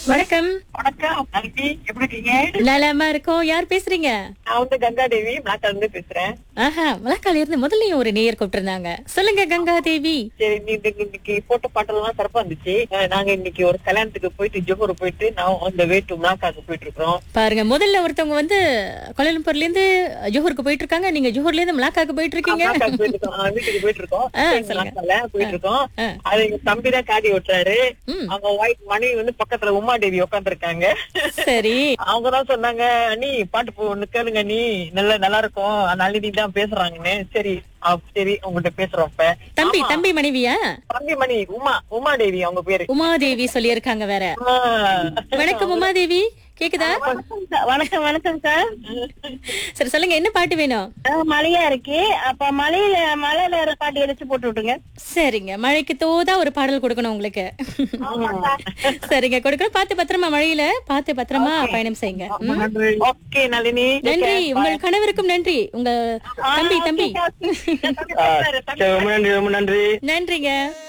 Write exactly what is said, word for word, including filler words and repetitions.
வணக்கம். வணக்கம் நளினி, எப்படி இருக்கீங்க? நலமா இருக்கோம். யார் பேசுறீங்க? நான் வந்து கங்கா தேவி மலாக்கால இருந்து பேசுறேன். ஆஹா, மலக்கால இருந்து முதல்லயும் ஒரு நேயர் கூப்பிட்டிருந்தாங்க. சொல்லுங்க கங்கா தேவி. சரி, இன்னைக்கு இன்னைக்கு போட்ட பாட்டெல்லாம் சிறப்பா இருந்துச்சு. அஹ் நாங்க இன்னைக்கு ஒரு கல்யாணத்துக்கு போயிட்டு ஜோஹர் போயிட்டு நான் அந்த வே டு மலாக்காக்கு போயிட்டு இருக்கோம். பாருங்க, முதல்ல ஒருத்தவங்க வந்து கோலாலம்பூர்ல இருந்து ஜோஹருக்கு போயிட்டு இருக்காங்க. நீங்க ஜோஹர்ல இருந்து மலாக்காக்கு போயிட்டு இருக்கீங்க. மலாக்காக்கு போயிட்டு இருக்கோம். அஹ் வீட்டுக்கு போயிட்டு இருக்கோம். ஆ, சரி, சொல்லுங்க. மலாக்கால போயிட்டு இருக்கோம். ஆ. அது எங்க தம்பி தான் காடி ஓட்டுறாரு. ம். அவங்க ஒய்ஃப் மனைவி வந்து பக்கத்துல உமா தேவி உட்கார்ந்து இருக்காங்க. சரி. அவங்க தான் சொன்னாங்க, அண்ணி பாட்டு போ ஒண்ணு கேளுங்க, நீ நல்லா நல்லா இருக்கும், நளினி தான் பேசுறாங்கன்னு. சரி ஆ, சரி உங்கள்ட்ட பேசுறோம். இப்ப தம்பி ஆமா, தம்பி மனைவியா? தம்பி மணி உமா உமாதேவி அவங்க பேரு. உமாதேவி சொல்லியிருக்காங்க வேற. ஆ. வணக்கம் உமாதேவி, கேக்குதா? வணக்கம் வணக்கம் சார். சரி சொல்லுங்க, என்ன பாட்டு வேணும்? அஹ் மழையா இருக்கு. அப்ப மழையில மழையில ஒரு பாட்டு எடுத்து போட்டு விட்டுங்க. சரிங்க, மழைக்கு தோதா ஒரு பாடல் கொடுக்கணும் உங்களுக்கு. சரிங்க, கொடுக்கணும். பார்த்து பத்திரமா, மழையில பார்த்து பத்திரமா பயணம் செய்யுங்க. ம். ஓகே நளினி, நன்றி. உங்கள் கணவருக்கும் நன்றி. உங்க தம்பி தம்பி ரொம்ப நன்றி ரொம்ப நன்றி. நன்றிங்க.